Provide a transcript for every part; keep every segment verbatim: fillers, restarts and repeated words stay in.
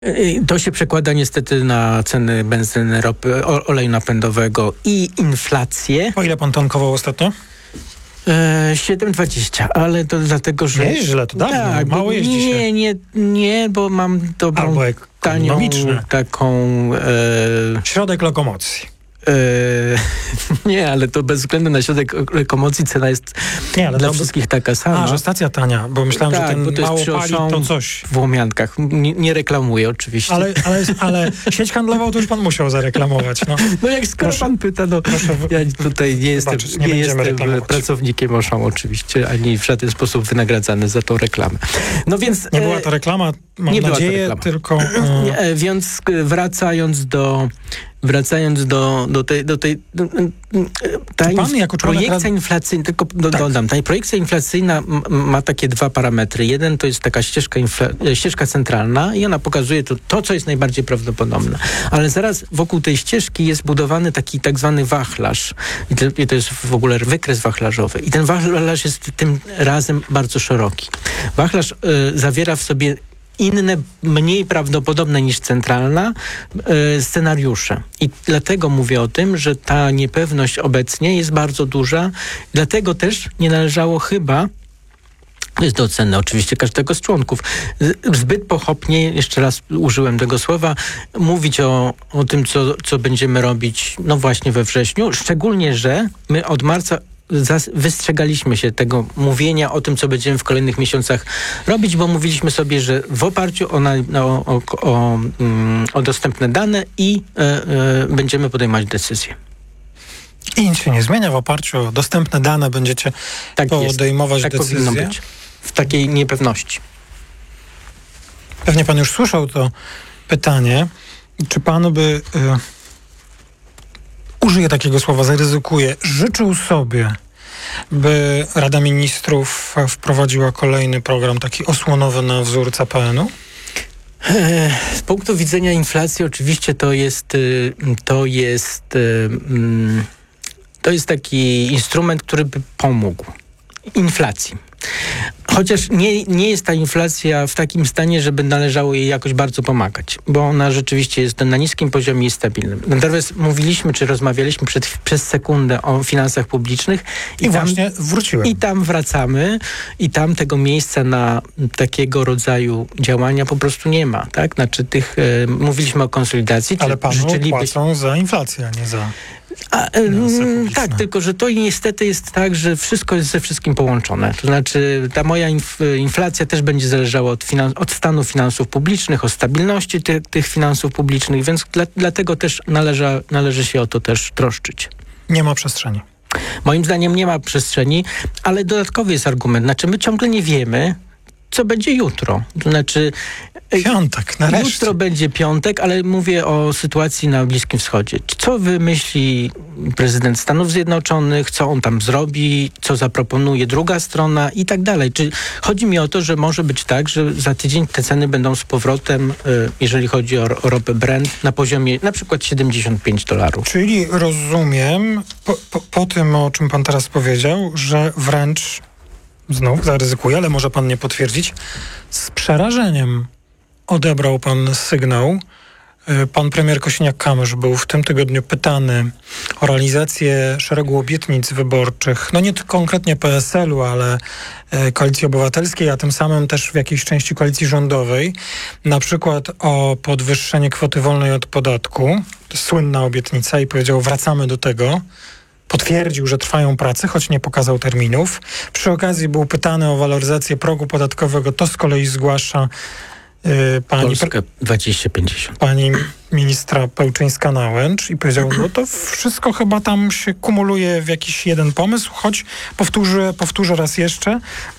To się przekłada niestety na ceny benzyny, ropy, oleju napędowego i inflację. Po ile pan tankował ostatnio? E, siedem dwadzieścia, ale to dlatego, że... Nie, źle, to dawno, tak, mało jeździ nie, się. Nie, nie, nie, bo mam dobrą, Albo tanią, taką... E, środek lokomocji. Yy, nie, ale to bez względu na środek lokomocji cena jest nie, ale dla to... wszystkich taka sama. A, że stacja tania, bo myślałem, tak, że ten to mało pali to coś. W Łomiankach. Nie, nie reklamuję oczywiście. Ale, ale, ale sieć handlową to już pan musiał zareklamować. No, no jak skoro proszę, pan pyta, no proszę, ja tutaj nie jestem, zobaczyć, nie nie jestem pracownikiem Auchan oczywiście, ani w żaden sposób wynagradzany za tą reklamę. No więc... Nie była to reklama, mam nie nadzieję, była to reklama. tylko... Nie, więc wracając do... Wracając do, do tej, do tej do, ta pan jako projekcja rad... inflacyjna, tylko do, tak. dodam, ta projekcja inflacyjna m, ma takie dwa parametry. Jeden to jest taka ścieżka, infla, ścieżka centralna i ona pokazuje to, to, co jest najbardziej prawdopodobne. Ale zaraz wokół tej ścieżki jest budowany taki tak zwany wachlarz. I to, i to jest w ogóle wykres wachlarzowy. I ten wachlarz jest tym razem bardzo szeroki. Wachlarz y, zawiera w sobie inne, mniej prawdopodobne niż centralna e, scenariusze. I dlatego mówię o tym, że ta niepewność obecnie jest bardzo duża. Dlatego też nie należało chyba, to jest do oceny oczywiście każdego z członków, zbyt pochopnie, jeszcze raz użyłem tego słowa, mówić o, o tym, co, co będziemy robić no właśnie we wrześniu. Szczególnie, że my od marca wystrzegaliśmy się tego mówienia o tym, co będziemy w kolejnych miesiącach robić, bo mówiliśmy sobie, że w oparciu o, na, o, o, o, o dostępne dane i e, e, będziemy podejmować decyzje. I nic się nie zmienia. W oparciu o dostępne dane będziecie tak podejmować tak decyzje? Powinno być. W takiej niepewności. Pewnie pan już słyszał to pytanie. Czy pan by... Y- użyję takiego słowa, zaryzykuję, życzył sobie, by Rada Ministrów wprowadziła kolejny program taki osłonowy na wzór C P N-u? Z punktu widzenia inflacji oczywiście to jest to jest to jest taki instrument, który by pomógł inflacji. Chociaż nie, nie jest ta inflacja w takim stanie, żeby należało jej jakoś bardzo pomagać, bo ona rzeczywiście jest na niskim poziomie i stabilnym. Natomiast mówiliśmy, czy rozmawialiśmy przed, przez sekundę o finansach publicznych i, I tam, właśnie wróciłem. I tam wracamy i tam tego miejsca na takiego rodzaju działania po prostu nie ma, tak? Znaczy tych, e, mówiliśmy o konsolidacji. Ale panu życzyliby... płacą za inflację, a nie za... A, mm, tak, tylko że to niestety jest tak, że wszystko jest ze wszystkim połączone. To znaczy ta moja inf- inflacja też będzie zależała od, finan- od stanu finansów publicznych, od stabilności ty- tych finansów publicznych, więc dla- dlatego też należy, należy się o to też troszczyć. Nie ma przestrzeni. Moim zdaniem nie ma przestrzeni, ale dodatkowy jest argument. Znaczy my ciągle nie wiemy, co będzie jutro. To znaczy... Piątek, nareszcie. Jutro będzie piątek, ale mówię o sytuacji na Bliskim Wschodzie. Co wymyśli prezydent Stanów Zjednoczonych, co on tam zrobi, co zaproponuje druga strona i tak dalej. Czy chodzi mi o to, że może być tak, że za tydzień te ceny będą z powrotem, jeżeli chodzi o, o ropę Brent, na poziomie na przykład siedemdziesiąt pięć dolarów. Czyli rozumiem, po, po, po tym, o czym pan teraz powiedział, że wręcz, znów zaryzykuję, ale może pan nie potwierdzić, z przerażeniem odebrał pan sygnał. Pan premier Kosiniak-Kamysz był w tym tygodniu pytany o realizację szeregu obietnic wyborczych, no nie konkretnie P S L-u, ale Koalicji Obywatelskiej, a tym samym też w jakiejś części koalicji rządowej, na przykład o podwyższenie kwoty wolnej od podatku. To słynna obietnica i powiedział, wracamy do tego. Potwierdził, że trwają prace, choć nie pokazał terminów. Przy okazji był pytany o waloryzację progu podatkowego. To z kolei zgłasza yy, pani, Polska dwadzieścia pięćdziesiąt. pani ministra Pełczyńska-Nałęcz i powiedział, no to wszystko chyba tam się kumuluje w jakiś jeden pomysł, choć powtórzę, powtórzę raz jeszcze,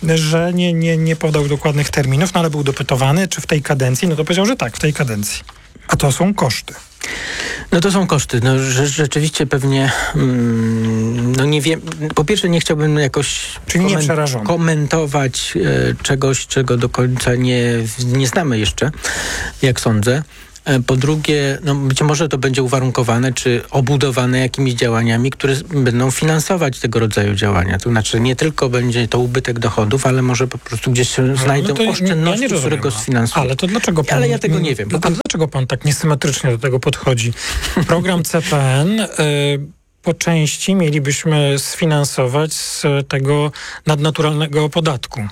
że nie, nie, nie podał dokładnych terminów, no ale był dopytowany, czy w tej kadencji, no to powiedział, że tak, w tej kadencji. A to są koszty. No to są koszty. No, że, rzeczywiście pewnie, mm, no nie wiem, po pierwsze nie chciałbym jakoś Czyli nie przerażony. komentować e, czegoś, czego do końca nie, nie znamy jeszcze, jak sądzę. Po drugie, no być może to będzie uwarunkowane czy obudowane jakimiś działaniami, które będą finansować tego rodzaju działania. To znaczy nie tylko będzie to ubytek dochodów, ale może po prostu gdzieś się znajdą no oszczędności, ja które go sfinansują. Ale to dlaczego pan... Ale ja tego nie wiem. No, a dlaczego pan tak niesymetrycznie do tego podchodzi? Program C P N... Y, po części mielibyśmy sfinansować z tego nadnaturalnego podatku.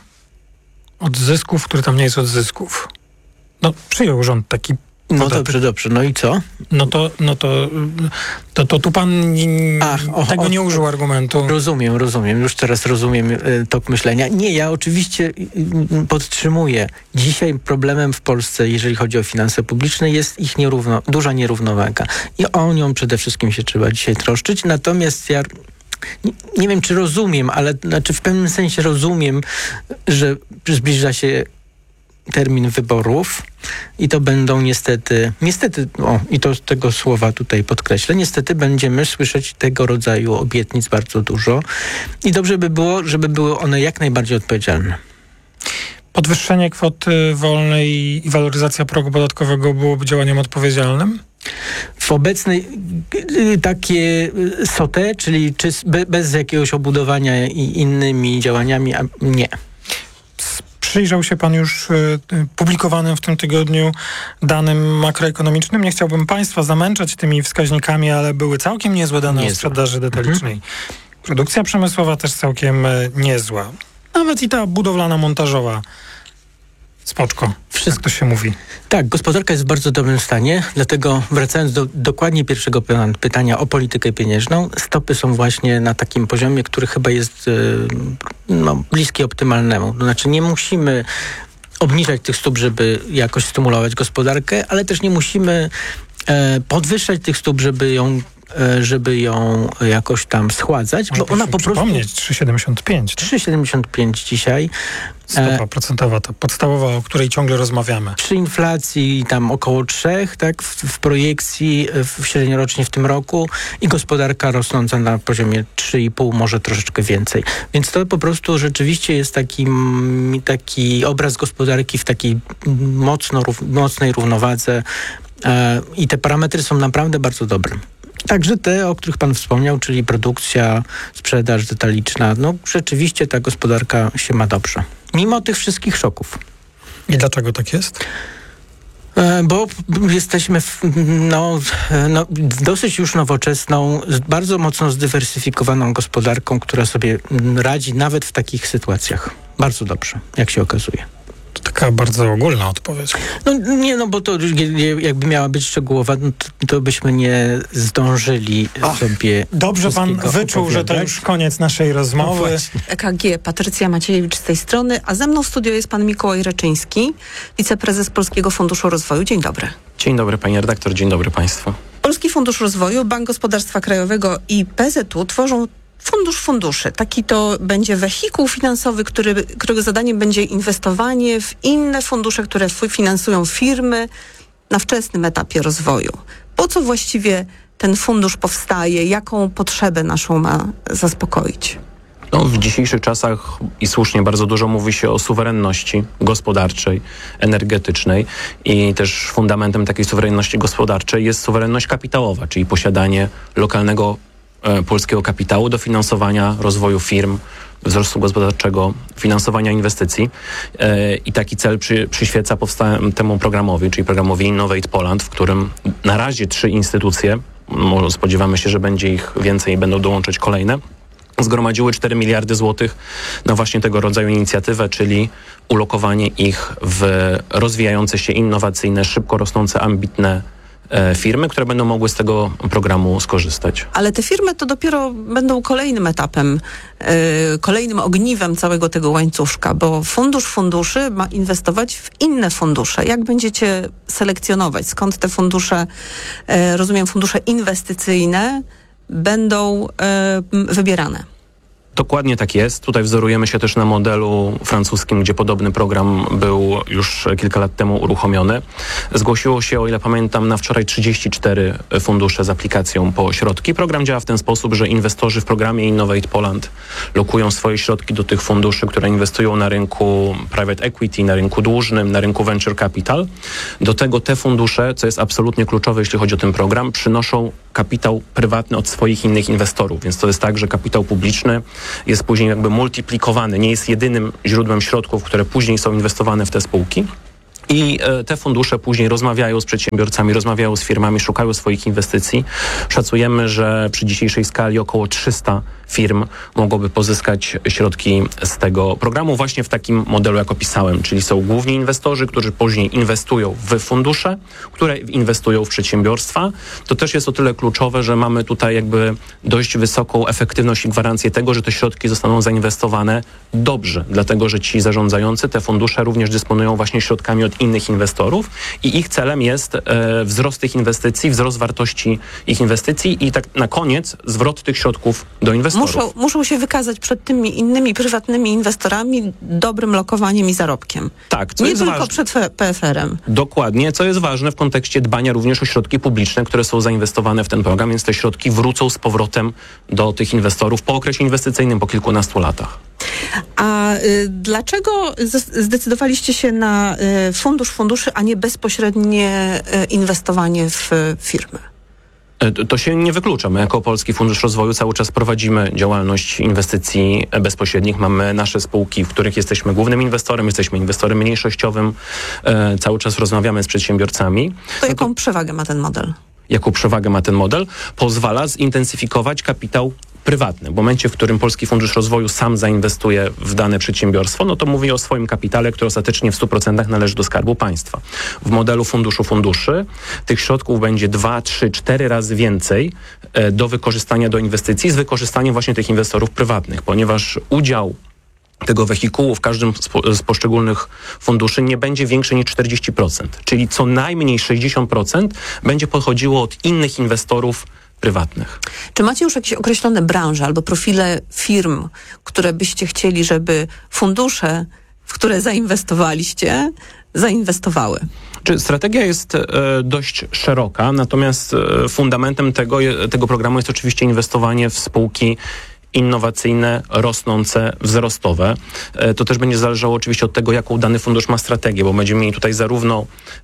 Od zysków, który tam nie jest od zysków. No, przyjął rząd taki No podatek. dobrze, dobrze. No i co? No to, no to, to, to tu pan nie, Ach, o, tego o, nie użył argumentu. Rozumiem, rozumiem. Już teraz rozumiem y, tok myślenia. Nie, ja oczywiście y, y, podtrzymuję. Dzisiaj problemem w Polsce, jeżeli chodzi o finanse publiczne, jest ich nierówno, duża nierównowaga. I o nią przede wszystkim się trzeba dzisiaj troszczyć. Natomiast ja nie, nie wiem, czy rozumiem, ale znaczy w pewnym sensie rozumiem, że zbliża się termin wyborów i to będą niestety, niestety, o, i to z tego słowa tutaj podkreślę, niestety będziemy słyszeć tego rodzaju obietnic bardzo dużo i dobrze by było, żeby były one jak najbardziej odpowiedzialne. Podwyższenie kwoty wolnej i waloryzacja progu podatkowego byłoby działaniem odpowiedzialnym? W obecnej takie S O T E, czyli czy bez jakiegoś obudowania i innymi działaniami, a nie. Przyjrzał się pan już y, publikowanym w tym tygodniu danym makroekonomicznym. Nie chciałbym państwa zamęczać tymi wskaźnikami, ale były całkiem niezłe dane Niezłe. o sprzedaży detalicznej. Mhm. Produkcja przemysłowa też całkiem y, niezła. Nawet i ta budowlana, montażowa. Spoczko, wszystko to się mówi. Tak, gospodarka jest w bardzo dobrym stanie, dlatego wracając do dokładnie pierwszego pytania o politykę pieniężną, stopy są właśnie na takim poziomie, który chyba jest no, bliski optymalnemu. To znaczy nie musimy obniżać tych stóp, żeby jakoś stymulować gospodarkę, ale też nie musimy e, podwyższać tych stóp, żeby ją żeby ją jakoś tam schładzać, Może bo ona po prostu... przypomnieć, trzy przecinek siedemdziesiąt pięć. trzy przecinek siedemdziesiąt pięć dzisiaj. Stopa procentowa, ta podstawowa, o której ciągle rozmawiamy. Przy inflacji tam około trzech, tak, w, w projekcji w średniorocznie w tym roku i gospodarka rosnąca na poziomie trzy i pół, może troszeczkę więcej. Więc to po prostu rzeczywiście jest taki, taki obraz gospodarki w takiej mocno, mocnej równowadze e, i te parametry są naprawdę bardzo dobre. Także te, o których pan wspomniał, czyli produkcja, sprzedaż detaliczna, no rzeczywiście ta gospodarka się ma dobrze. Mimo tych wszystkich szoków. I dlaczego tak jest? E, bo jesteśmy w, no, no, dosyć już nowoczesną, bardzo mocno zdywersyfikowaną gospodarką, która sobie radzi nawet w takich sytuacjach. Bardzo dobrze, jak się okazuje. To taka bardzo ogólna odpowiedź. No nie, no bo to jakby miała być szczegółowa, no to, to byśmy nie zdążyli Ach, sobie dobrze pan wyczuł, opowiadać. Że to już koniec naszej rozmowy. No E K G, Patrycja Maciejewicz z tej strony, a ze mną w studiu jest pan Mikołaj Reczyński, wiceprezes Polskiego Funduszu Rozwoju. Dzień dobry. Dzień dobry pani redaktor, dzień dobry państwu. Polski Fundusz Rozwoju, Bank Gospodarstwa Krajowego i P Z U tworzą Fundusz Funduszy. Taki to będzie wehikuł finansowy, który, którego zadaniem będzie inwestowanie w inne fundusze, które finansują firmy na wczesnym etapie rozwoju. Po co właściwie ten fundusz powstaje? Jaką potrzebę naszą ma zaspokoić? No, w dzisiejszych czasach i słusznie bardzo dużo mówi się o suwerenności gospodarczej, energetycznej i też fundamentem takiej suwerenności gospodarczej jest suwerenność kapitałowa, czyli posiadanie lokalnego e, polskiego kapitału do finansowania rozwoju firm, wzrostu gospodarczego, finansowania inwestycji e, i taki cel przy, przyświeca powsta- temu programowi, czyli programowi Innovate Poland, w którym na razie trzy instytucje, może spodziewamy się, że będzie ich więcej i będą dołączać kolejne, zgromadziły cztery miliardy złotych na właśnie tego rodzaju inicjatywę, czyli ulokowanie ich w rozwijające się, innowacyjne, szybko rosnące, ambitne e, firmy, które będą mogły z tego programu skorzystać. Ale te firmy to dopiero będą kolejnym etapem, yy, kolejnym ogniwem całego tego łańcuszka, bo fundusz funduszy ma inwestować w inne fundusze. Jak będziecie selekcjonować? Skąd te fundusze, yy, rozumiem, fundusze inwestycyjne będą y, wybierane? Dokładnie tak jest. Tutaj wzorujemy się też na modelu francuskim, gdzie podobny program był już kilka lat temu uruchomiony. Zgłosiło się, o ile pamiętam, na wczoraj trzydzieści cztery fundusze z aplikacją po środki. Program działa w ten sposób, że inwestorzy w programie Innovate Poland lokują swoje środki do tych funduszy, które inwestują na rynku private equity, na rynku dłużnym, na rynku venture capital. Do tego te fundusze, co jest absolutnie kluczowe, jeśli chodzi o ten program, przynoszą kapitał prywatny od swoich innych inwestorów. Więc to jest tak, że kapitał publiczny jest później jakby multiplikowany, nie jest jedynym źródłem środków, które później są inwestowane w te spółki. I te fundusze później rozmawiają z przedsiębiorcami, rozmawiają z firmami, szukają swoich inwestycji. Szacujemy, że przy dzisiejszej skali około trzysta firm mogłoby pozyskać środki z tego programu właśnie w takim modelu, jak opisałem, czyli są główni inwestorzy, którzy później inwestują w fundusze, które inwestują w przedsiębiorstwa. To też jest o tyle kluczowe, że mamy tutaj jakby dość wysoką efektywność i gwarancję tego, że te środki zostaną zainwestowane dobrze, dlatego że ci zarządzający te fundusze również dysponują właśnie środkami od innych inwestorów i ich celem jest e, wzrost tych inwestycji, wzrost wartości ich inwestycji i tak na koniec zwrot tych środków do inwestorów. Muszą, muszą się wykazać przed tymi innymi prywatnymi inwestorami dobrym lokowaniem i zarobkiem. Tak, co Nie jest tylko ważne. przed P F R-em. Dokładnie, co jest ważne w kontekście dbania również o środki publiczne, które są zainwestowane w ten program, więc te środki wrócą z powrotem do tych inwestorów po okresie inwestycyjnym po kilkunastu latach. A y, dlaczego z- zdecydowaliście się na y, fundusz funduszy, a nie bezpośrednie y, inwestowanie w y, firmy? To się nie wyklucza. My jako Polski Fundusz Rozwoju cały czas prowadzimy działalność inwestycji bezpośrednich. Mamy nasze spółki, w których jesteśmy głównym inwestorem, jesteśmy inwestorem mniejszościowym. E, cały czas rozmawiamy z przedsiębiorcami. To jaką no to, przewagę ma ten model? Jaką przewagę ma ten model? Pozwala zintensyfikować kapitał prywatny. W momencie, w którym Polski Fundusz Rozwoju sam zainwestuje w dane przedsiębiorstwo, no to mówi o swoim kapitale, który ostatecznie w stu procentach należy do Skarbu Państwa. W modelu funduszu funduszy tych środków będzie dwa, trzy, cztery razy więcej e, do wykorzystania do inwestycji z wykorzystaniem właśnie tych inwestorów prywatnych, ponieważ udział tego wehikułu w każdym z, po, z poszczególnych funduszy nie będzie większy niż czterdzieści procent, czyli co najmniej sześćdziesiąt procent będzie pochodziło od innych inwestorów prywatnych. Czy macie już jakieś określone branże albo profile firm, które byście chcieli, żeby fundusze, w które zainwestowaliście, zainwestowały? Czy strategia jest e, dość szeroka, natomiast e, fundamentem tego, tego programu jest oczywiście inwestowanie w spółki innowacyjne, rosnące, wzrostowe. E, to też będzie zależało oczywiście od tego, jaką dany fundusz ma strategię, bo będziemy mieli tutaj zarówno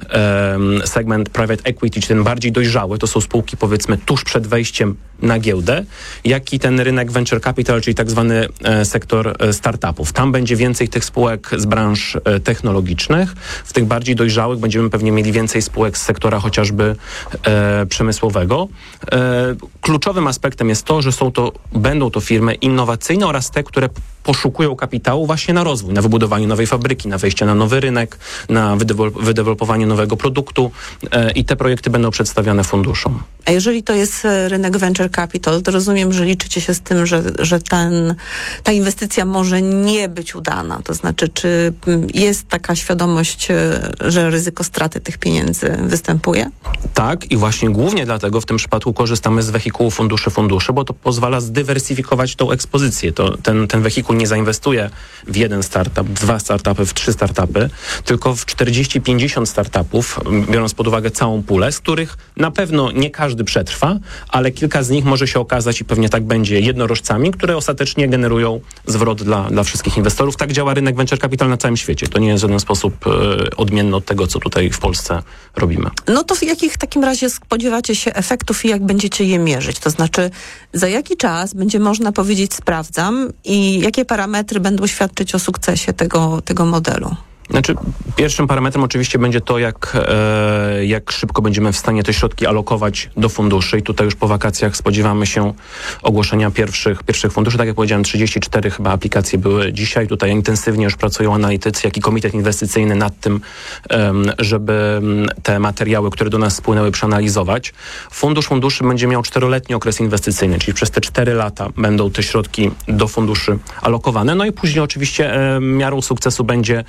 e, segment private equity, czy ten bardziej dojrzały, to są spółki powiedzmy tuż przed wejściem na giełdę, jak i ten rynek venture capital, czyli tak zwany e, sektor e, startupów. Tam będzie więcej tych spółek z branż e, technologicznych. W tych bardziej dojrzałych będziemy pewnie mieli więcej spółek z sektora chociażby e, przemysłowego. E, kluczowym aspektem jest to, że są to, będą to firmy innowacyjne oraz te, które poszukują kapitału właśnie na rozwój, na wybudowanie nowej fabryki, na wejście na nowy rynek, na wydewol- wydevelopowanie nowego produktu e, i te projekty będą przedstawiane funduszom. A jeżeli to jest rynek venture capital, to rozumiem, że liczycie się z tym, że, że ten, ta inwestycja może nie być udana. To znaczy, czy jest taka świadomość, że ryzyko straty tych pieniędzy występuje? Tak i właśnie głównie dlatego w tym przypadku korzystamy z wehikułu funduszy funduszy, bo to pozwala zdywersyfikować tą ekspozycję. To, ten, ten wehikuł nie zainwestuje w jeden startup, w dwa startupy, w trzy startupy, tylko w czterdzieści pięćdziesiąt startupów, biorąc pod uwagę całą pulę, z których na pewno nie każdy przetrwa, ale kilka z nich może się okazać i pewnie tak będzie jednorożcami, które ostatecznie generują zwrot dla, dla wszystkich inwestorów. Tak działa rynek venture capital na całym świecie. To nie jest w żaden sposób e, odmienny od tego, co tutaj w Polsce robimy. No to w jakich w takim razie spodziewacie się efektów i jak będziecie je mierzyć? To znaczy, za jaki czas będzie można powiedzieć sprawdzam i jakie parametry będą świadczyć o sukcesie tego, tego modelu? Znaczy, pierwszym parametrem oczywiście będzie to, jak, e, jak szybko będziemy w stanie te środki alokować do funduszy i tutaj już po wakacjach spodziewamy się ogłoszenia pierwszych, pierwszych funduszy. Tak jak powiedziałem, trzydzieści cztery chyba aplikacje były dzisiaj. Tutaj intensywnie już pracują analitycy, jak i komitet inwestycyjny nad tym, e, żeby te materiały, które do nas spłynęły, przeanalizować. Fundusz funduszy będzie miał czteroletni okres inwestycyjny, czyli przez te cztery lata będą te środki do funduszy alokowane. No i później oczywiście e, miarą sukcesu będzie to,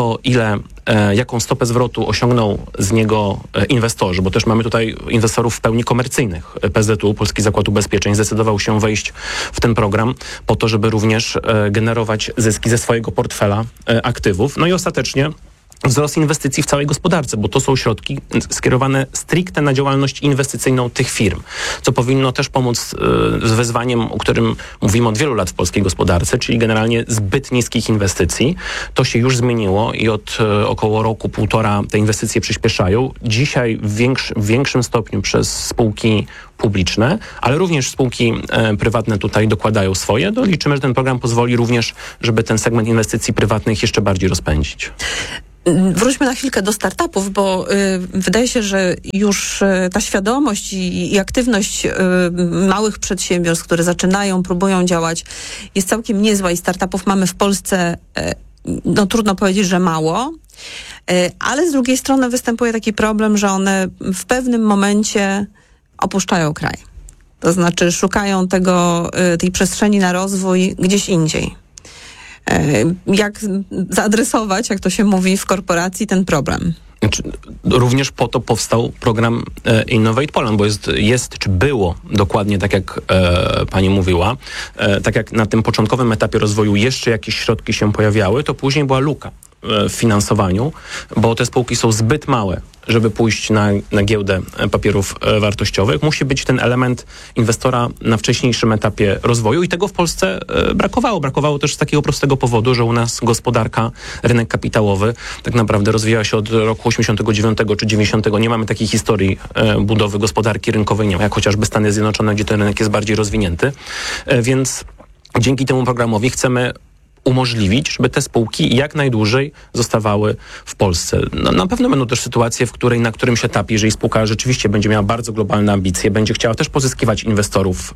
to, ile, e, jaką stopę zwrotu osiągną z niego e, inwestorzy, bo też mamy tutaj inwestorów w pełni komercyjnych. P Z U, Polski Zakład Ubezpieczeń, zdecydował się wejść w ten program po to, żeby również e, generować zyski ze swojego portfela e, aktywów. No i ostatecznie wzrost inwestycji w całej gospodarce, bo to są środki skierowane stricte na działalność inwestycyjną tych firm, co powinno też pomóc y, z wyzwaniem, o którym mówimy od wielu lat w polskiej gospodarce, czyli generalnie zbyt niskich inwestycji. To się już zmieniło i od y, około roku, półtora te inwestycje przyspieszają. Dzisiaj w, większy, w większym stopniu przez spółki publiczne, ale również spółki e, prywatne tutaj dokładają swoje. To liczymy, że ten program pozwoli również, żeby ten segment inwestycji prywatnych jeszcze bardziej rozpędzić. Wróćmy na chwilkę do startupów, bo y, wydaje się, że już y, ta świadomość i, i aktywność y, małych przedsiębiorstw, które zaczynają, próbują działać, jest całkiem niezła i startupów mamy w Polsce, y, no trudno powiedzieć, że mało, y, ale z drugiej strony występuje taki problem, że one w pewnym momencie opuszczają kraj. To znaczy szukają tego, y, tej przestrzeni na rozwój gdzieś indziej. Jak zaadresować, jak to się mówi w korporacji, ten problem? Znaczy, również po to powstał program e, Innovate Poland, bo jest, jest, czy było dokładnie tak, jak e, pani mówiła, e, tak jak na tym początkowym etapie rozwoju jeszcze jakieś środki się pojawiały, to później była luka w finansowaniu, bo te spółki są zbyt małe, żeby pójść na, na giełdę papierów wartościowych. Musi być ten element inwestora na wcześniejszym etapie rozwoju i tego w Polsce brakowało. Brakowało też z takiego prostego powodu, że u nas gospodarka, rynek kapitałowy tak naprawdę rozwijała się od roku osiemdziesiątego dziewiątego czy dziewięćdziesiątego. Nie mamy takiej historii budowy gospodarki rynkowej, nie ma, jak chociażby Stany Zjednoczone, gdzie ten rynek jest bardziej rozwinięty. Więc dzięki temu programowi chcemy umożliwić, żeby te spółki jak najdłużej zostawały w Polsce. No, na pewno będą też sytuacje, w której na którymś etapie, jeżeli spółka rzeczywiście będzie miała bardzo globalne ambicje, będzie chciała też pozyskiwać inwestorów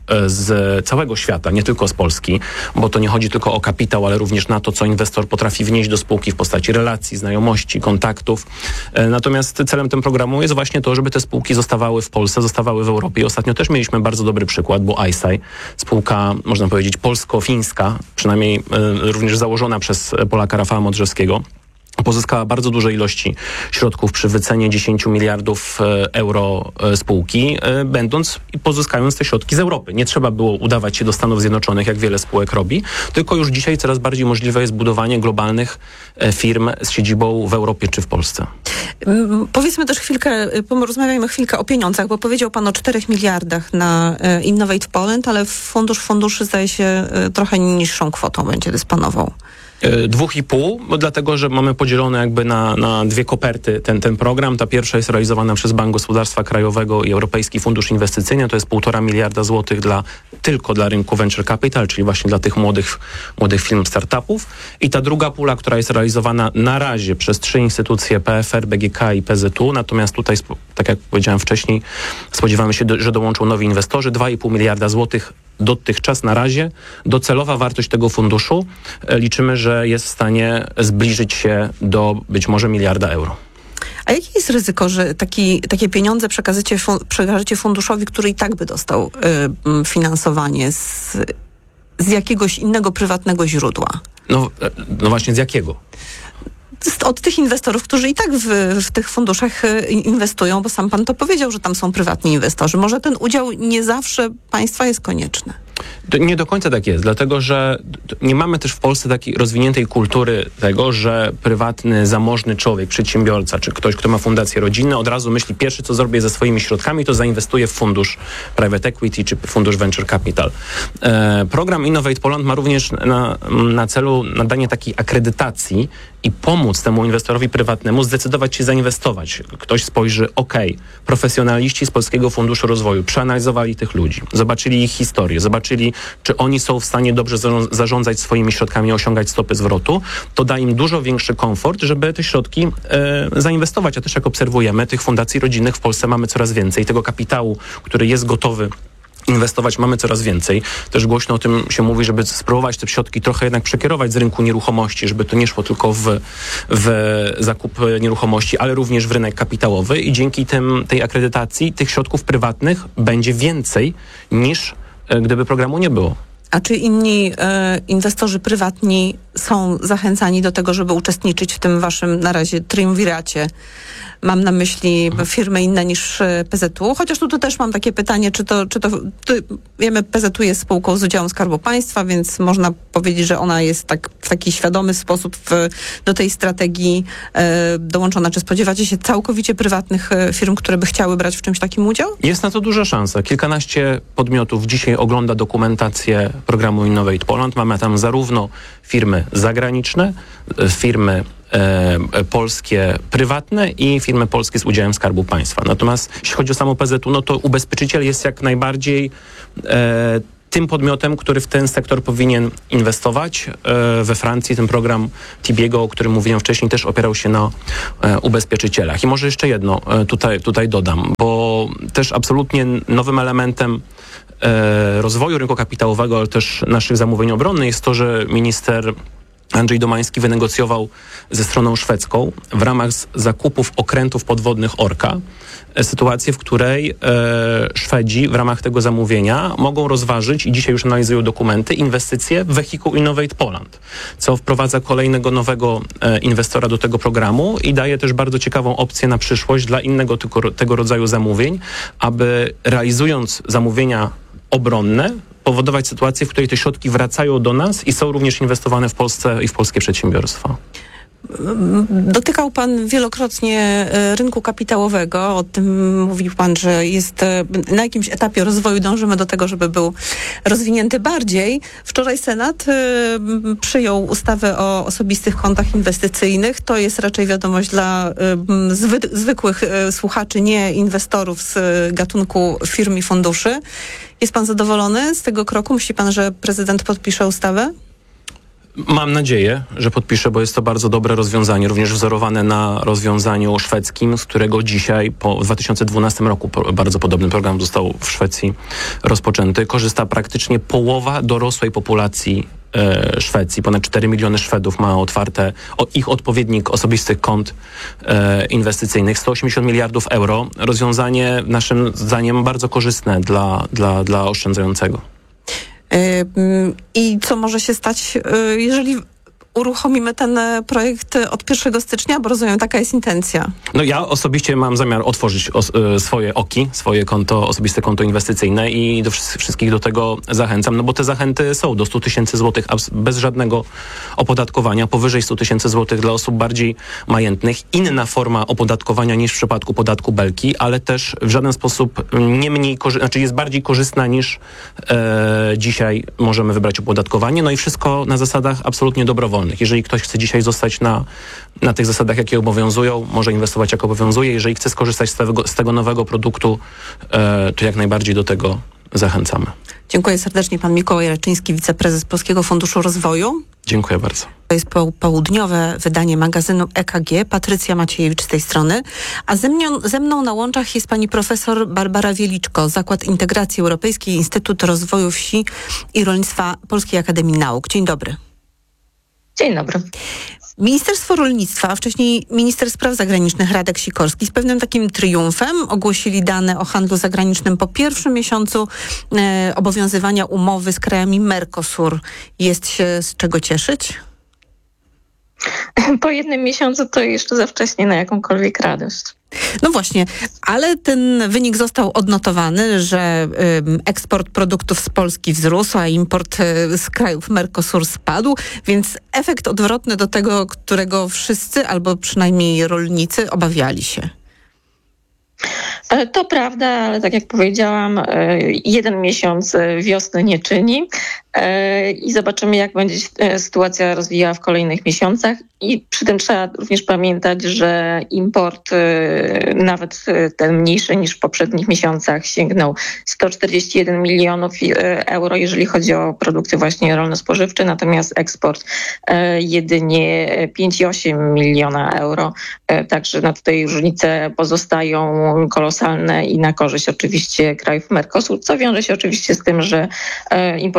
z całego świata, nie tylko z Polski, bo to nie chodzi tylko o kapitał, ale również na to, co inwestor potrafi wnieść do spółki w postaci relacji, znajomości, kontaktów. Natomiast celem tego programu jest właśnie to, żeby te spółki zostawały w Polsce, zostawały w Europie. I ostatnio też mieliśmy bardzo dobry przykład, bo iSci, spółka, można powiedzieć, polsko-fińska, przynajmniej również założona przez Polaka Rafała Modrzewskiego, pozyskała bardzo duże ilości środków przy wycenie dziesięć miliardów euro spółki, będąc i pozyskując te środki z Europy. Nie trzeba było udawać się do Stanów Zjednoczonych, jak wiele spółek robi, tylko już dzisiaj coraz bardziej możliwe jest budowanie globalnych firm z siedzibą w Europie czy w Polsce. Powiedzmy też chwilkę, porozmawiajmy chwilkę o pieniądzach, bo powiedział pan o czterech miliardach na Innovate Poland, ale fundusz funduszy zdaje się trochę niższą kwotą będzie dysponował. Dwóch i pół, bo dlatego, że mamy podzielone jakby na, na dwie koperty ten, ten program. Ta pierwsza jest realizowana przez Bank Gospodarstwa Krajowego i Europejski Fundusz Inwestycyjny. To jest półtora miliarda złotych dla, tylko dla rynku Venture Capital, czyli właśnie dla tych młodych, młodych firm, startupów. I ta druga pula, która jest realizowana na razie przez trzy instytucje P F R, B G K i P Z U. Natomiast tutaj, tak jak powiedziałem wcześniej, spodziewamy się, że dołączą nowi inwestorzy. dwa i pół miliarda złotych dotychczas na razie. Docelowa wartość tego funduszu liczymy, że jest w stanie zbliżyć się do być może miliarda euro. A jakie jest ryzyko, że taki, takie pieniądze przekażecie, przekażecie funduszowi, który i tak by dostał y, finansowanie z, z jakiegoś innego prywatnego źródła? No, no właśnie, z jakiego? Od tych inwestorów, którzy i tak w, w tych funduszach inwestują, bo sam pan to powiedział, że tam są prywatni inwestorzy. Może ten udział nie zawsze państwa jest konieczny. To nie do końca tak jest, dlatego że nie mamy też w Polsce takiej rozwiniętej kultury tego, że prywatny, zamożny człowiek, przedsiębiorca, czy ktoś, kto ma fundację rodzinną, od razu myśli, pierwsze co zrobię ze swoimi środkami, to zainwestuję w fundusz private equity, czy fundusz venture capital. E, program Innovate Poland ma również na, na celu nadanie takiej akredytacji i pomóc temu inwestorowi prywatnemu zdecydować się zainwestować. Ktoś spojrzy, ok, profesjonaliści z Polskiego Funduszu Rozwoju przeanalizowali tych ludzi, zobaczyli ich historię, zobaczyli, czy oni są w stanie dobrze zarządzać swoimi środkami, osiągać stopy zwrotu, to da im dużo większy komfort, żeby te środki e, zainwestować. A też jak obserwujemy, tych fundacji rodzinnych w Polsce mamy coraz więcej. Tego kapitału, który jest gotowy inwestować, mamy coraz więcej. Też głośno o tym się mówi, żeby spróbować te środki trochę jednak przekierować z rynku nieruchomości, żeby to nie szło tylko w, w zakup nieruchomości, ale również w rynek kapitałowy i dzięki tym, tej akredytacji tych środków prywatnych będzie więcej niż gdyby programu nie było. A czy inni e, inwestorzy prywatni są zachęcani do tego, żeby uczestniczyć w tym waszym na razie triumviracie. Mam na myśli firmy inne niż P Z U, chociaż tu, tu też mam takie pytanie, czy to, czy to, to wiemy, P Z U jest spółką z udziałem Skarbu Państwa, więc można powiedzieć, że ona jest tak, w taki świadomy sposób w, do tej strategii e, dołączona. Czy spodziewacie się całkowicie prywatnych e, firm, które by chciały brać w czymś takim udział? Jest na to duża szansa. Kilkanaście podmiotów dzisiaj ogląda dokumentację programu Innovate Poland. Mamy tam zarówno firmy zagraniczne, firmy e, polskie prywatne i firmy polskie z udziałem Skarbu Państwa. Natomiast jeśli chodzi o samo P Z U, no to ubezpieczyciel jest jak najbardziej e, tym podmiotem, który w ten sektor powinien inwestować. E, we Francji ten program Tibiego, o którym mówiłem wcześniej, też opierał się na e, ubezpieczycielach. I może jeszcze jedno e, tutaj, tutaj dodam, bo też absolutnie nowym elementem e, rozwoju rynku kapitałowego, ale też naszych zamówień obronnych jest to, że minister Andrzej Domański wynegocjował ze stroną szwedzką w ramach zakupów okrętów podwodnych Orka sytuację, w której e, Szwedzi w ramach tego zamówienia mogą rozważyć, i dzisiaj już analizują dokumenty, inwestycje w wehikuł Innovate Poland, co wprowadza kolejnego nowego e, inwestora do tego programu i daje też bardzo ciekawą opcję na przyszłość dla innego tego, tego rodzaju zamówień, aby realizując zamówienia obronne, powodować sytuację, w której te środki wracają do nas i są również inwestowane w Polsce i w polskie przedsiębiorstwa. Dotykał pan wielokrotnie rynku kapitałowego. O tym mówił pan, że jest na jakimś etapie rozwoju dążymy do tego, żeby był rozwinięty bardziej. Wczoraj Senat przyjął ustawę o osobistych kontach inwestycyjnych. To jest raczej wiadomość dla zwy- zwykłych słuchaczy, nie inwestorów z gatunku firm i funduszy. Jest pan zadowolony z tego kroku? Myśli pan, że prezydent podpisze ustawę? Mam nadzieję, że podpiszę, bo jest to bardzo dobre rozwiązanie, również wzorowane na rozwiązaniu szwedzkim, z którego dzisiaj po dwa tysiące dwunastym roku bardzo podobny program został w Szwecji rozpoczęty. Korzysta praktycznie połowa dorosłej populacji e, Szwecji. Ponad cztery miliony Szwedów ma otwarte o, ich odpowiednik osobistych kont e, inwestycyjnych. sto osiemdziesiąt miliardów euro. Rozwiązanie naszym zdaniem bardzo korzystne dla, dla, dla oszczędzającego. I co może się stać, jeżeli uruchomimy ten projekt od pierwszego stycznia? Bo rozumiem, taka jest intencja. No ja osobiście mam zamiar otworzyć os- swoje oki, swoje konto, osobiste konto inwestycyjne i do wszy- wszystkich do tego zachęcam, no bo te zachęty są do stu tysięcy złotych bez żadnego opodatkowania, powyżej stu tysięcy złotych dla osób bardziej majętnych. Inna forma opodatkowania niż w przypadku podatku Belki, ale też w żaden sposób nie mniej, korzy- znaczy jest bardziej korzystna niż e, dzisiaj możemy wybrać opodatkowanie. No i wszystko na zasadach absolutnie dobrowolnych. Jeżeli ktoś chce dzisiaj zostać na, na tych zasadach, jakie obowiązują, może inwestować jak obowiązuje. Jeżeli chce skorzystać z tego, z tego nowego produktu, e, to jak najbardziej do tego zachęcamy. Dziękuję serdecznie. Pan Mikołaj Raczyński, wiceprezes Polskiego Funduszu Rozwoju. Dziękuję bardzo. To jest po, południowe wydanie magazynu E K G. Patrycja Maciejewicz z tej strony. A ze mną, ze mną na łączach jest pani profesor Barbara Wieliczko, Zakład Integracji Europejskiej, Instytut Rozwoju Wsi i Rolnictwa Polskiej Akademii Nauk. Dzień dobry. Dzień dobry. Ministerstwo Rolnictwa, a wcześniej Minister Spraw Zagranicznych Radek Sikorski z pewnym takim triumfem ogłosili dane o handlu zagranicznym po pierwszym miesiącu e, obowiązywania umowy z krajami Mercosur. Jest się z czego cieszyć? Po jednym miesiącu to jeszcze za wcześnie na jakąkolwiek radość. No właśnie, ale ten wynik został odnotowany, że y, eksport produktów z Polski wzrósł, a import y, z krajów Mercosur spadł, więc efekt odwrotny do tego, którego wszyscy, albo przynajmniej rolnicy obawiali się. To prawda, ale tak jak powiedziałam, jeden miesiąc wiosny nie czyni i zobaczymy, jak będzie się sytuacja rozwijała w kolejnych miesiącach. I przy tym trzeba również pamiętać, że import, nawet ten mniejszy niż w poprzednich miesiącach, sięgnął sto czterdzieści jeden milionów euro, jeżeli chodzi o produkty właśnie rolno-spożywcze, natomiast eksport jedynie pięć przecinek osiem miliona euro. Także no tutaj różnice pozostają kolosalne i na korzyść oczywiście krajów Mercosur, co wiąże się oczywiście z tym, że importujemy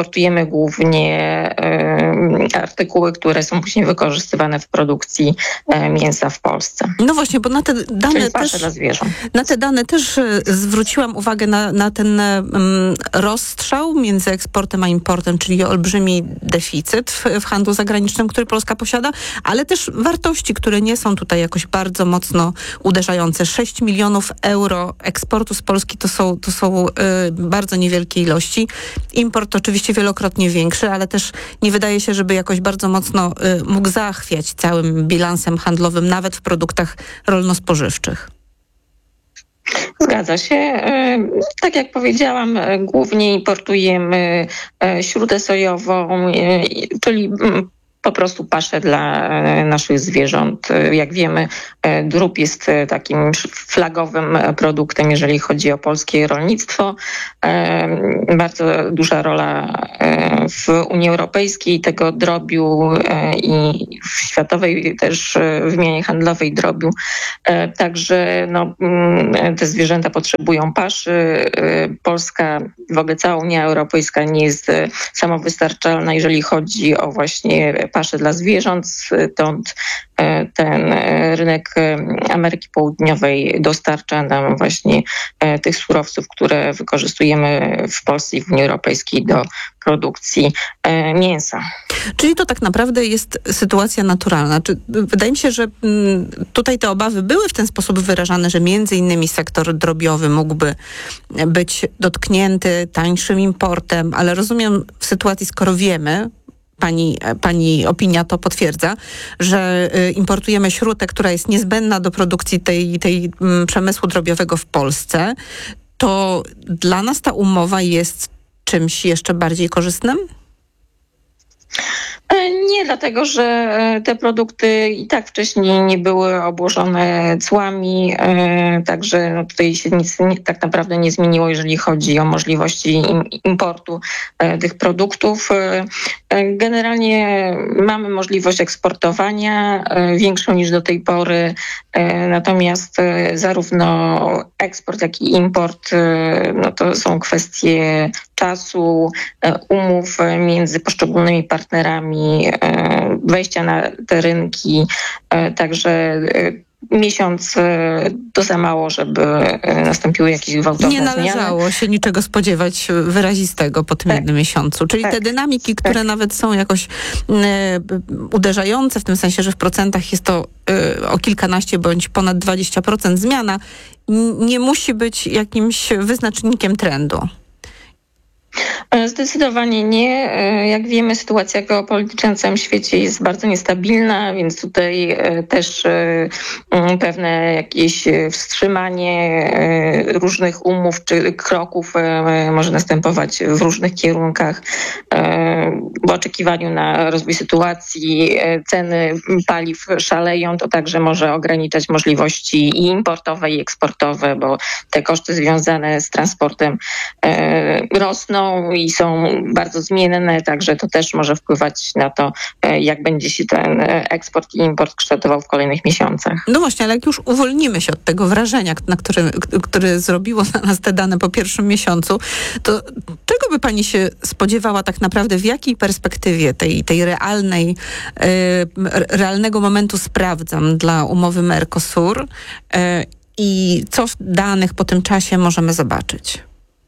głównie artykuły, które są później wykorzystywane w produkcji mięsa w Polsce. No właśnie, bo na te dane Czyli pasze też, dla zwierząt. na te dane też zwróciłam uwagę na, na ten um, rozstrzał między eksportem a importem, czyli olbrzymi deficyt w, w handlu zagranicznym, który Polska posiada, ale też wartości, które nie są tutaj jakoś bardzo mocno uderzające. sześć milionów euro eksportu z Polski to są, to są y, bardzo niewielkie ilości. Import oczywiście wielokrotnie większy, ale też nie wydaje się, żeby jakoś bardzo mocno y, mógł zachwiać całym bilansem handlowym, nawet w produktach rolno-spożywczych. Zgadza się. Tak jak powiedziałam, głównie importujemy śrutę sojową, czyli po prostu paszę dla naszych zwierząt. Jak wiemy, drób jest takim flagowym produktem, jeżeli chodzi o polskie rolnictwo. Bardzo duża rola w Unii Europejskiej tego drobiu i w światowej też wymianie handlowej drobiu. Także no, te zwierzęta potrzebują paszy. Polska, w ogóle cała Unia Europejska nie jest samowystarczalna, jeżeli chodzi o właśnie pasze dla zwierząt, stąd ten rynek Ameryki Południowej dostarcza nam właśnie tych surowców, które wykorzystujemy w Polsce i w Unii Europejskiej do produkcji mięsa. Czyli to tak naprawdę jest sytuacja naturalna. Czy, wydaje mi się, że tutaj te obawy były w ten sposób wyrażane, że między innymi sektor drobiowy mógłby być dotknięty tańszym importem, ale rozumiem w sytuacji, skoro wiemy, Pani, pani opinia to potwierdza, że importujemy śrutę, która jest niezbędna do produkcji tej, tej przemysłu drobiowego w Polsce, to dla nas ta umowa jest czymś jeszcze bardziej korzystnym? Nie, dlatego że te produkty i tak wcześniej nie były obłożone cłami, także no tutaj się nic nie, tak naprawdę nie zmieniło, jeżeli chodzi o możliwości importu tych produktów. Generalnie mamy możliwość eksportowania większą niż do tej pory, natomiast zarówno eksport, jak i import no to są kwestie czasu, umów między poszczególnymi partnerami, wejścia na te rynki, także miesiąc to za mało, żeby nastąpiły jakieś gwałtowne zmiany. Nie należało zmiany. się niczego spodziewać wyrazistego po tym tak. jednym miesiącu. Czyli tak. te dynamiki, które tak. nawet są jakoś y, uderzające, w tym sensie, że w procentach jest to y, o kilkanaście bądź ponad dwadzieścia procent zmiana, nie musi być jakimś wyznacznikiem trendu. Zdecydowanie nie. Jak wiemy, sytuacja geopolityczna na całym świecie jest bardzo niestabilna, więc tutaj też pewne jakieś wstrzymanie różnych umów czy kroków może następować w różnych kierunkach. W oczekiwaniu na rozwój sytuacji ceny paliw szaleją, to także może ograniczać możliwości i importowe, i eksportowe, bo te koszty związane z transportem rosną i są bardzo zmienne, także to też może wpływać na to, jak będzie się ten eksport i import kształtował w kolejnych miesiącach. No właśnie, ale jak już uwolnimy się od tego wrażenia, na który, który zrobiło na nas te dane po pierwszym miesiącu, to czego by pani się spodziewała tak naprawdę, w jakiej perspektywie tej, tej realnej, realnego momentu sprawdzam dla umowy Mercosur i co w danych po tym czasie możemy zobaczyć?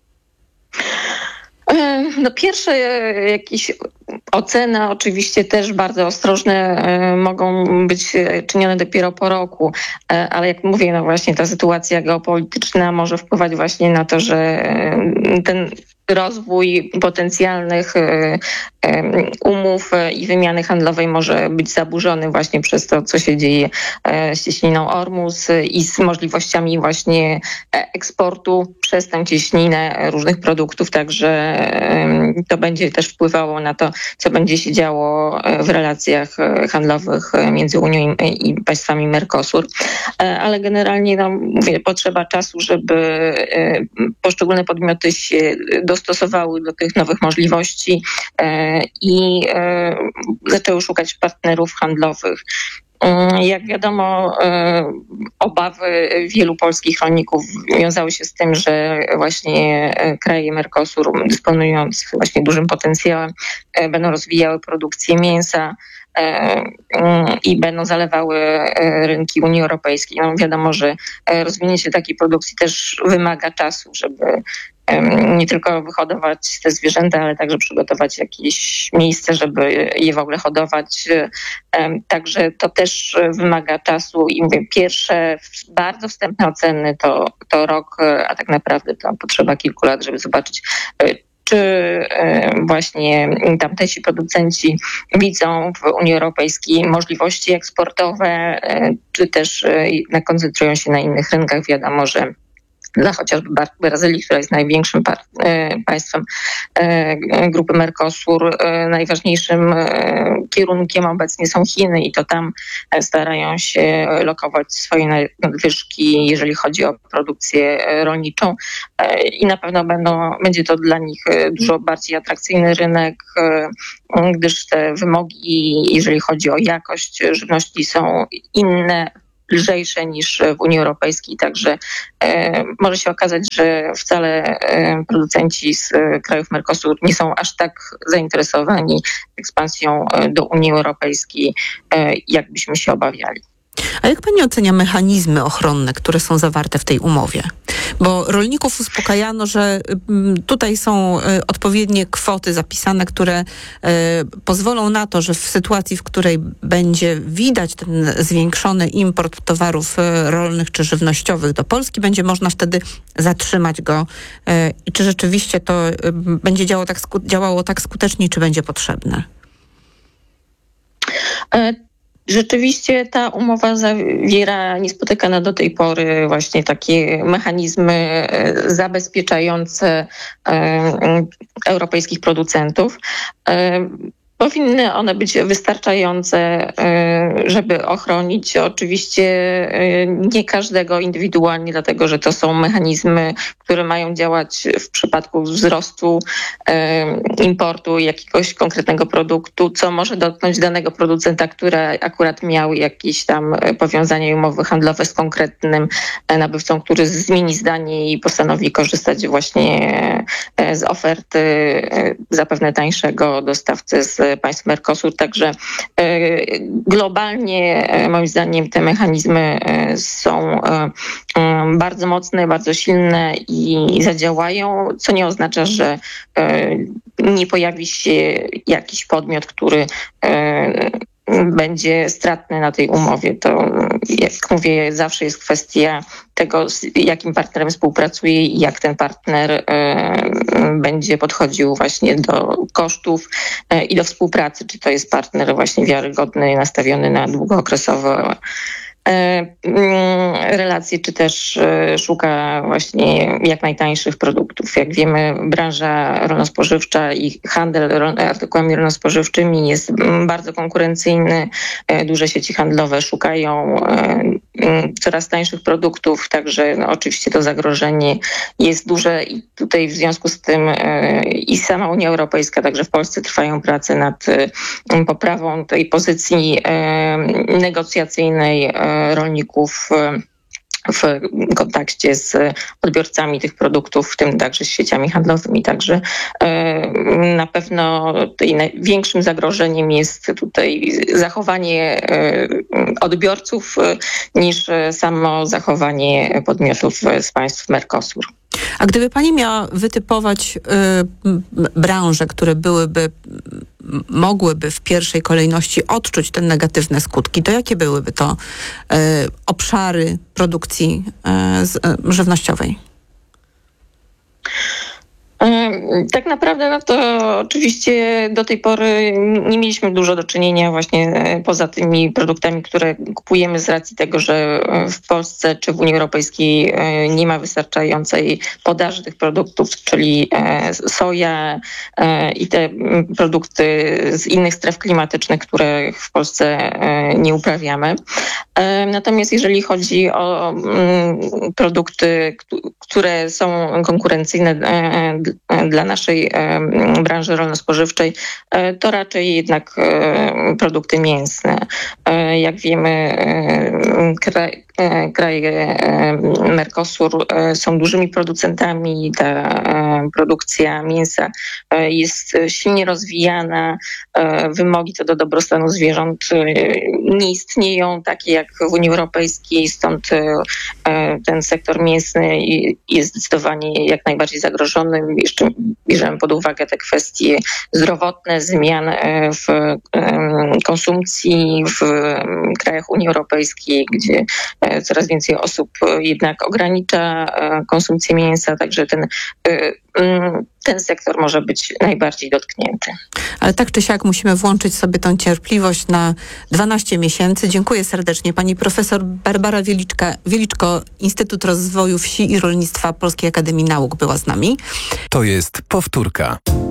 No pierwsze jakieś oceny oczywiście też bardzo ostrożne mogą być czynione dopiero po roku, ale jak mówię, no właśnie ta sytuacja geopolityczna może wpływać właśnie na to, że ten rozwój potencjalnych umów i wymiany handlowej może być zaburzony właśnie przez to, co się dzieje z cieśniną Ormus i z możliwościami właśnie eksportu przez tę cieśninę różnych produktów, także to będzie też wpływało na to, co będzie się działo w relacjach handlowych między Unią i państwami Mercosur. Ale generalnie no, mówię, potrzeba czasu, żeby poszczególne podmioty się dostosowały do tych nowych możliwości i zaczęły szukać partnerów handlowych. Jak wiadomo, obawy wielu polskich rolników wiązały się z tym, że właśnie kraje Mercosur, dysponując właśnie dużym potencjałem, będą rozwijały produkcję mięsa i będą zalewały rynki Unii Europejskiej. No wiadomo, że rozwinięcie takiej produkcji też wymaga czasu, żeby nie tylko wyhodować te zwierzęta, ale także przygotować jakieś miejsce, żeby je w ogóle hodować. Także to też wymaga czasu i mówię, pierwsze bardzo wstępne oceny to, to rok, a tak naprawdę to potrzeba kilku lat, żeby zobaczyć, czy właśnie tamtejsi producenci widzą w Unii Europejskiej możliwości eksportowe, czy też jednak koncentrują się na innych rynkach. Wiadomo, że dla chociażby Brazylii, która jest największym państwem grupy Mercosur, najważniejszym kierunkiem obecnie są Chiny i to tam starają się lokować swoje nadwyżki, jeżeli chodzi o produkcję rolniczą i na pewno będą, będzie to dla nich dużo bardziej atrakcyjny rynek, gdyż te wymogi, jeżeli chodzi o jakość żywności, są inne, lżejsze niż w Unii Europejskiej, także e, może się okazać, że wcale e, producenci z e, krajów Mercosur nie są aż tak zainteresowani ekspansją e, do Unii Europejskiej, e, jakbyśmy się obawiali. A jak pani ocenia mechanizmy ochronne, które są zawarte w tej umowie? Bo rolników uspokajano, że tutaj są odpowiednie kwoty zapisane, które pozwolą na to, że w sytuacji, w której będzie widać ten zwiększony import towarów rolnych czy żywnościowych do Polski, będzie można wtedy zatrzymać go. I czy rzeczywiście to będzie działało tak, działało tak skutecznie, czy będzie potrzebne? Rzeczywiście ta umowa zawiera niespotykane do tej pory właśnie takie mechanizmy zabezpieczające europejskich producentów. Powinny one być wystarczające, żeby ochronić oczywiście nie każdego indywidualnie, dlatego że to są mechanizmy, które mają działać w przypadku wzrostu importu jakiegoś konkretnego produktu, co może dotknąć danego producenta, który akurat miał jakieś tam powiązania i umowy handlowe z konkretnym nabywcą, który zmieni zdanie i postanowi korzystać właśnie z oferty zapewne tańszego dostawcy z państw Mercosur. Także globalnie moim zdaniem te mechanizmy są bardzo mocne, bardzo silne i zadziałają, co nie oznacza, że nie pojawi się jakiś podmiot, który będzie stratny na tej umowie. To, jak mówię, zawsze jest kwestia tego, z jakim partnerem współpracuje i jak ten partner e, będzie podchodził właśnie do kosztów e, i do współpracy. Czy to jest partner właśnie wiarygodny, nastawiony na długookresowe relacje, czy też szuka właśnie jak najtańszych produktów. Jak wiemy, branża rolno-spożywcza i handel artykułami rolno-spożywczymi jest bardzo konkurencyjny. Duże sieci handlowe szukają coraz tańszych produktów, także no, oczywiście to zagrożenie jest duże i tutaj w związku z tym i sama Unia Europejska, także w Polsce trwają prace nad poprawą tej pozycji negocjacyjnej rolników w kontakcie z odbiorcami tych produktów, w tym także z sieciami handlowymi. Także na pewno największym zagrożeniem jest tutaj zachowanie odbiorców niż samo zachowanie podmiotów z państw Mercosur. A gdyby pani miała wytypować y, branże, które byłyby, mogłyby w pierwszej kolejności odczuć te negatywne skutki, to jakie byłyby to y, obszary produkcji y, z, y, żywnościowej? Tak naprawdę no to oczywiście do tej pory nie mieliśmy dużo do czynienia właśnie poza tymi produktami, które kupujemy z racji tego, że w Polsce czy w Unii Europejskiej nie ma wystarczającej podaży tych produktów, czyli soja i te produkty z innych stref klimatycznych, które w Polsce nie uprawiamy. Natomiast jeżeli chodzi o produkty, które są konkurencyjne dla dla naszej branży rolno-spożywczej, to raczej jednak produkty mięsne. Jak wiemy, kraj, kraje Mercosur są dużymi producentami. Ta produkcja mięsa jest silnie rozwijana. Wymogi co do dobrostanu zwierząt nie istnieją takie jak w Unii Europejskiej, stąd ten sektor mięsny jest zdecydowanie jak najbardziej zagrożony. Jeszcze bierzemy pod uwagę te kwestie zdrowotne, zmian w konsumpcji w krajach Unii Europejskiej, gdzie coraz więcej osób jednak ogranicza konsumpcję mięsa, także ten, ten sektor może być najbardziej dotknięty. Ale tak czy siak musimy włączyć sobie tą cierpliwość na dwanaście miesięcy. Dziękuję serdecznie. Pani profesor Barbara Wieliczka, Wieliczko, Instytut Rozwoju Wsi i Rolnictwa Polskiej Akademii Nauk była z nami. To jest powtórka.